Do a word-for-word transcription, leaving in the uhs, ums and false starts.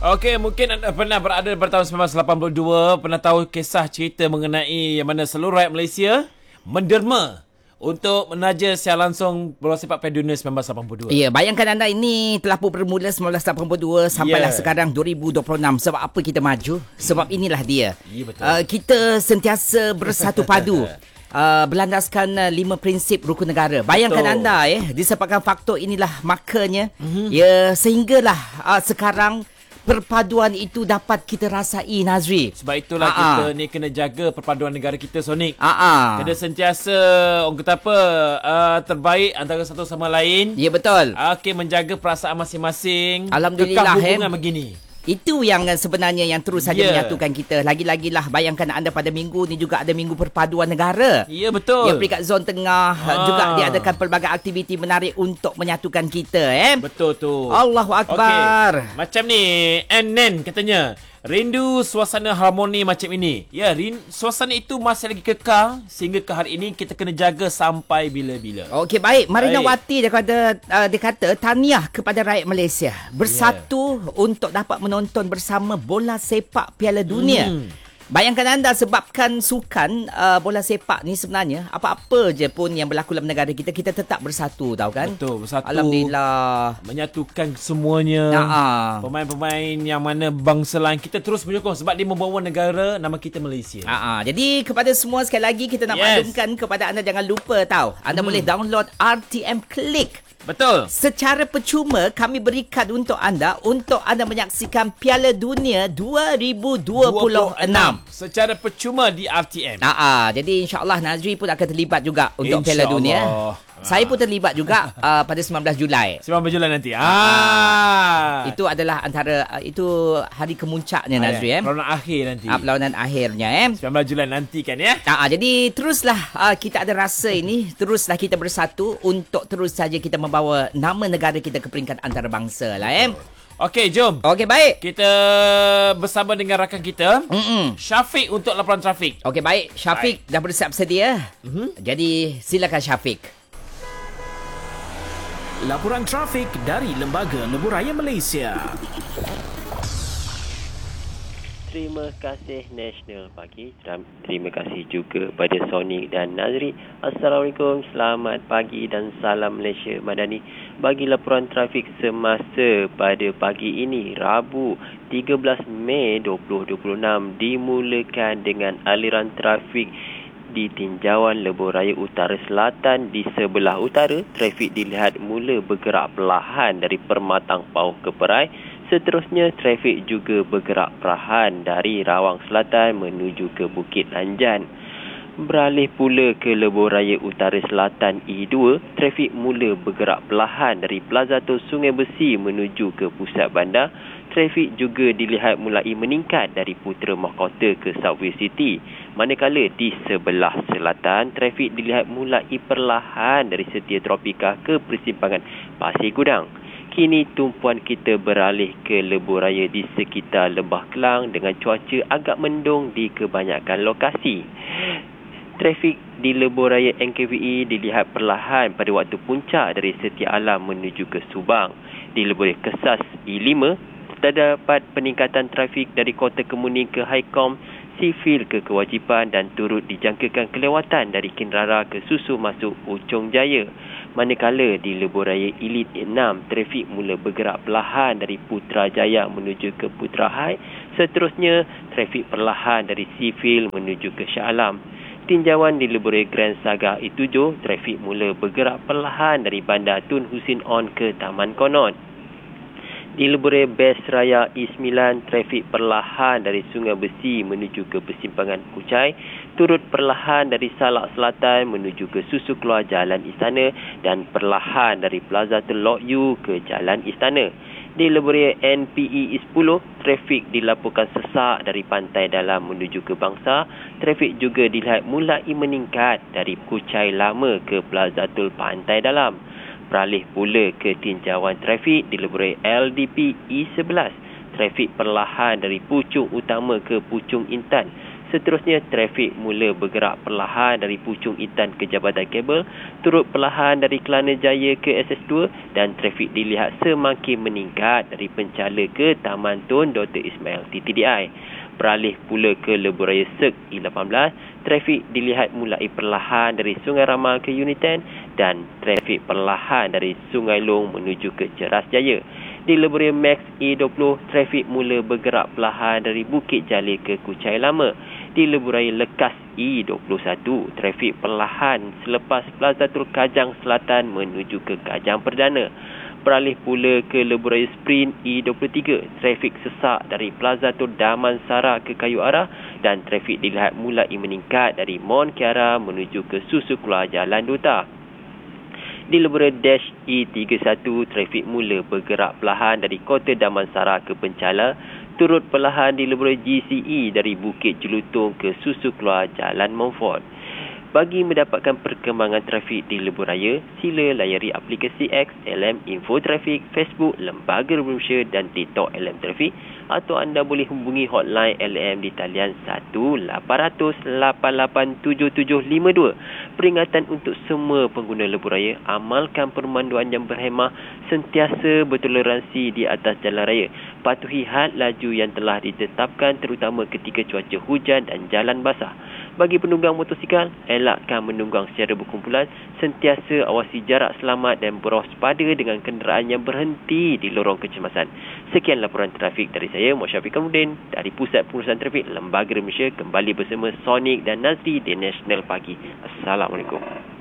Okey, mungkin anda pernah berada pada tahun sembilan belas lapan puluh dua, pernah tahu kisah cerita mengenai yang mana seluruh rakyat Malaysia menderma untuk menaja secara langsung bola sepak Piala Dunia sembilan belas lapan puluh dua. Ya, bayangkan anda ini telah pun bermula sembilan belas lapan puluh dua sampailah yeah. sekarang dua ribu dua puluh enam. Sebab apa kita maju? Sebab inilah dia. Ya, betul. Uh, kita sentiasa bersatu padu. Uh, berlandaskan uh, lima prinsip rukun negara. Bayangkan Betul. anda eh, disebabkan faktor inilah makanya mm-hmm. ya sehinggalah uh, sekarang perpaduan itu dapat kita rasai, Nazri. Sebab itulah Aa. kita ni kena jaga perpaduan negara kita, Sonic. Aa. Kena sentiasa orang kata apa uh, terbaik antara satu sama lain. Ya, betul. Okey, menjaga perasaan masing-masing. Alhamdulillah. Kekal hubungan eh. begini. Itu yang sebenarnya yang terus saja yeah. menyatukan kita. Lagi-lagilah bayangkan anda pada minggu ni juga ada Minggu Perpaduan Negara. Ya, yeah, betul. Yang peringkat zon tengah ah. juga diadakan pelbagai aktiviti menarik untuk menyatukan kita. Eh? Betul tu. Allahu Akbar. Okay. Macam ni, N N katanya, rindu suasana harmoni macam ini. Ya, rin, suasana itu masih lagi kekal sehingga ke hari ini kita kena jaga sampai bila-bila. Okey, baik. Marina baik. Wati dia kata, uh, dia kata tahniah kepada rakyat Malaysia. Bersatu yeah. untuk dapat menonton bersama bola sepak Piala Dunia. Hmm. Bayangkan anda sebabkan sukan uh, bola sepak ni sebenarnya apa-apa je pun yang berlaku dalam negara kita, kita tetap bersatu, tahu kan? Betul, bersatu. Alhamdulillah. Menyatukan semuanya. Nah, pemain-pemain yang mana bangsa lain kita terus menyokong sebab dia membawa negara nama kita Malaysia. Nah, jadi kepada semua sekali lagi kita nak yes. maklumkan kepada anda, jangan lupa tahu. Anda hmm. boleh download R T M Click. Betul. Secara percuma kami berikan untuk anda untuk anda menyaksikan Piala Dunia dua ribu dua puluh enam. Secara percuma di R T M. Nah, ah, jadi insya-Allah Nazri pun akan terlibat juga untuk Insya Piala Dunia. Allah. Saya pun terlibat juga uh, pada sembilan belas Julai. sembilan belas Julai nanti. Ah. ah. Itu adalah antara uh, itu hari kemuncaknya, Nazri, eh. Perlawanan akhir nanti. Ah, perlawanan akhirnya, eh. sembilan belas Julai nantikan, ya. Ah, jadi teruslah uh, kita ada rasa ini, teruslah kita bersatu untuk terus saja kita membawa nama negara kita ke peringkat antarabangsa lah, eh. Okey, jom. Okey, baik. Kita bersama dengan rakan kita, Mm-mm. Syafiq untuk laporan trafik. Okey, baik. Syafiq baik. dah bersiap sedia. Mm-hmm. Jadi silakan Syafiq. Laporan trafik dari Lembaga Lebuhraya Malaysia. Terima kasih National Pagi. Terima kasih juga pada Sonic dan Nazri. Assalamualaikum, selamat pagi dan salam Malaysia Madani. Bagi laporan trafik semasa pada pagi ini, Rabu tiga belas Mei dua ribu dua puluh enam, dimulakan dengan aliran trafik di tinjauan Lebuhraya Utara Selatan. Di sebelah utara, trafik dilihat mula bergerak perlahan dari Permatang Pauh ke Perai. Seterusnya, trafik juga bergerak perlahan dari Rawang Selatan menuju ke Bukit Lanjan. Beralih pula ke Lebuhraya Utara Selatan E dua, trafik mula bergerak perlahan dari Plaza Tol Sungai Besi menuju ke pusat bandar. Trafik juga dilihat mulai meningkat dari Putera Mahkota ke Subway City. Manakala di sebelah selatan, trafik dilihat mulai perlahan dari Setia Tropika ke persimpangan Pasir Gudang. Kini tumpuan kita beralih ke Lebuhraya di sekitar Lembah Kelang dengan cuaca agak mendung di kebanyakan lokasi. Trafik di Lebuhraya N K V E dilihat perlahan pada waktu puncak dari Setia Alam menuju ke Subang. Di Lebuhraya Kesas E lima, terdapat peningkatan trafik dari Kota Kemuning ke Haikom, Sifil ke Kewajipan dan turut dijangkakan kelewatan dari Kinrara ke Susu masuk Uchong Jaya. Manakala di Lebuhraya Elit enam, trafik mula bergerak perlahan dari Putrajaya menuju ke Putrahai. Seterusnya, trafik perlahan dari Sifil menuju ke Shah Alam. Tinjauan di Lebuhraya Grand Saga E tujuh, trafik mula bergerak perlahan dari Bandar Tun Husin On ke Taman Konon. Di Lebuhraya Best Raya E sembilan, trafik perlahan dari Sungai Besi menuju ke persimpangan Kuchai, turut perlahan dari Salak Selatan menuju ke Susu Keluar Jalan Istana dan perlahan dari Plaza Telok Yu ke Jalan Istana. Di Lebuhraya N P E E sepuluh, trafik dilaporkan sesak dari Pantai Dalam menuju ke Bangsa. Trafik juga dilihat mulai meningkat dari Kuchai Lama ke Plaza Tol Pantai Dalam. Beralih pula ke tinjauan trafik di Lebuhraya L D P E sebelas. Trafik perlahan dari Puchong Utama ke Puchong Intan. Seterusnya, trafik mula bergerak perlahan dari Puchong Intan ke Jabatan Kabel, turut perlahan dari Kelana Jaya ke S S dua dan trafik dilihat semakin meningkat dari Penchala ke Taman Tun Doktor Ismail T T D I. Beralih pula ke Lebuh Raya Sek E lapan belas, trafik dilihat mulai perlahan dari Sungai Ramal ke Unit sepuluh dan trafik perlahan dari Sungai Long menuju ke Ceras Jaya. Di Lebuh Raya Max E dua puluh, trafik mula bergerak perlahan dari Bukit Jalil ke Kuchai Lama. Di Lebuh Raya Lekas E dua puluh satu, trafik perlahan selepas Plaza Tul Kajang Selatan menuju ke Kajang Perdana. Beralih pula ke Lebuh Raya Sprint E dua puluh tiga, trafik sesak dari Plaza Tul Damansara ke Kayu Arah dan trafik dilihat mulai meningkat dari Mont Kiara menuju ke Susu Keluar Jalan Duta. Di Lebuh Raya Dash E tiga puluh satu, trafik mula bergerak perlahan dari Kota Damansara ke Penchala, turut perlahan di Lebuh Raya G C E dari Bukit Jelutong ke Susu Keluar Jalan Montfort. Bagi mendapatkan perkembangan trafik di Lebuh Raya, sila layari aplikasi X, L M Info Trafik, Facebook, Lembaga Lebuh Malaysia dan TikTok L M Trafik, atau anda boleh hubungi hotline L M di talian satu lapan kosong kosong lapan lapan tujuh tujuh lima dua. Peringatan untuk semua pengguna Lebuh Raya, amalkan pemanduan yang berhemah, sentiasa bertoleransi di atas jalan raya. Patuhi had laju yang telah ditetapkan terutama ketika cuaca hujan dan jalan basah. Bagi penunggang motosikal, elakkan menunggang secara berkumpulan, sentiasa awasi jarak selamat dan berwaspada dengan kenderaan yang berhenti di lorong kecemasan. Sekian laporan trafik dari saya, Muhammad Syafiq Kamudin, dari Pusat Pengurusan Trafik Lembaga Malaysia, kembali bersama Sonic dan Nazri di National Pagi. Assalamualaikum.